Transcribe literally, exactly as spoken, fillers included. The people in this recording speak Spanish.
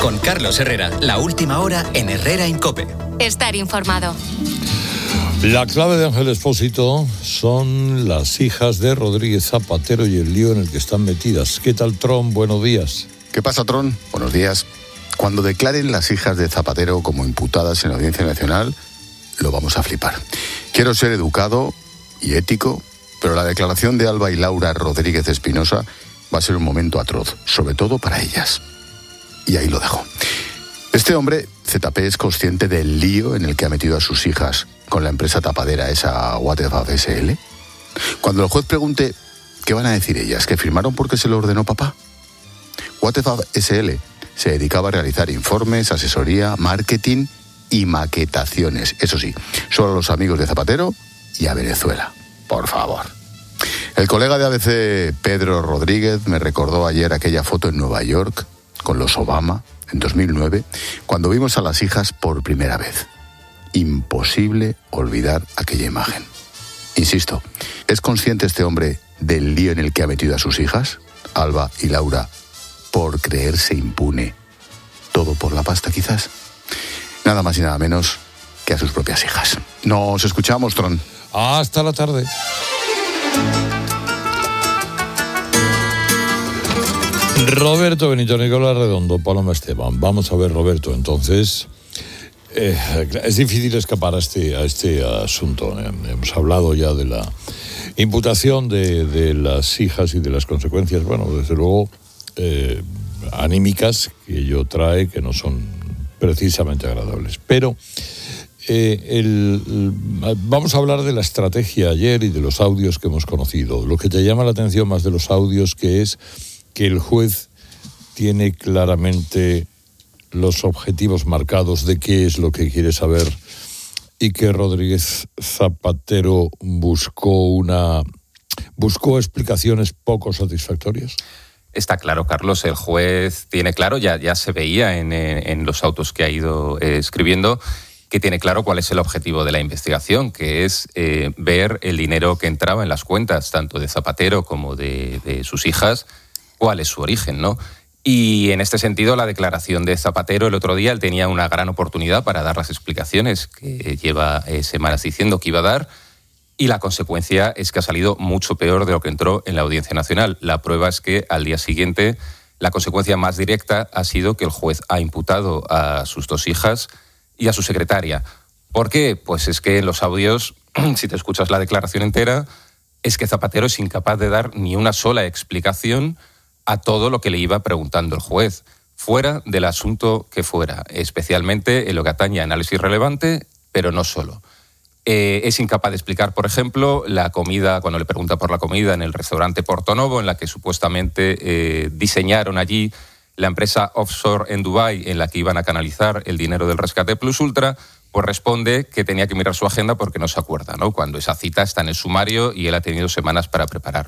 Con Carlos Herrera, la última hora en Herrera en COPE. Estar informado. La clave de Ángel Expósito son las hijas de Rodríguez Zapatero y el lío en el que están metidas. ¿Qué tal, Tron? Buenos días. ¿Qué pasa, Tron? Buenos días. Cuando declaren las hijas de Zapatero como imputadas en la Audiencia Nacional, lo vamos a flipar. Quiero ser educado y ético, pero la declaración de Alba y Laura Rodríguez Espinosa va a ser un momento atroz, sobre todo para ellas. Y ahí lo dejo. Este hombre, Z P, es consciente del lío en el que ha metido a sus hijas con la empresa tapadera esa Waterfab S L. Cuando el juez pregunte, ¿qué van a decir ellas? ¿Que firmaron porque se lo ordenó papá? Waterfab S L se dedicaba a realizar informes, asesoría, marketing y maquetaciones. Eso sí, solo a los amigos de Zapatero y a Venezuela. Por favor. El colega de A B C, Pedro Rodríguez, me recordó ayer aquella foto en Nueva York con los Obama, en dos mil nueve, cuando vimos a las hijas por primera vez. Imposible olvidar aquella imagen. Insisto, ¿es consciente este hombre del lío en el que ha metido a sus hijas, Alba y Laura, por creerse impune? ¿Todo por la pasta, quizás? Nada más y nada menos que a sus propias hijas. Nos escuchamos, Tron. Hasta la tarde. Roberto Benito, Nicolás Redondo, Paloma Esteban. Vamos a ver, Roberto, entonces, eh, es difícil escapar a este, a este asunto. Eh, hemos hablado ya de la imputación de, de las hijas y de las consecuencias, bueno, desde luego, eh, anímicas que ello trae, que no son precisamente agradables. Pero eh, el, el, vamos a hablar de la estrategia ayer y de los audios que hemos conocido. Lo que te llama la atención más de los audios, que es que el juez tiene claramente los objetivos marcados de qué es lo que quiere saber y que Rodríguez Zapatero buscó una buscó explicaciones poco satisfactorias. Está claro, Carlos, el juez tiene claro, ya, ya se veía en, en los autos que ha ido eh, escribiendo, que tiene claro cuál es el objetivo de la investigación, que es eh, ver el dinero que entraba en las cuentas, tanto de Zapatero como de, de sus hijas, cuál es su origen, ¿no? Y en este sentido, la declaración de Zapatero el otro día, él tenía una gran oportunidad para dar las explicaciones que lleva eh, semanas diciendo que iba a dar, y la consecuencia es que ha salido mucho peor de lo que entró en la Audiencia Nacional. La prueba es que al día siguiente la consecuencia más directa ha sido que el juez ha imputado a sus dos hijas y a su secretaria. ¿Por qué? Pues es que en los audios, si te escuchas la declaración entera, es que Zapatero es incapaz de dar ni una sola explicación a todo lo que le iba preguntando el juez, fuera del asunto que fuera, especialmente en lo que atañe a análisis relevante, pero no solo. Eh, es incapaz de explicar, por ejemplo, la comida, cuando le pregunta por la comida en el restaurante Porto Novo, en la que supuestamente eh, diseñaron allí la empresa offshore en Dubái, en la que iban a canalizar el dinero del rescate Plus Ultra, pues responde que tenía que mirar su agenda porque no se acuerda, ¿no? Cuando esa cita está en el sumario y él ha tenido semanas para prepararla.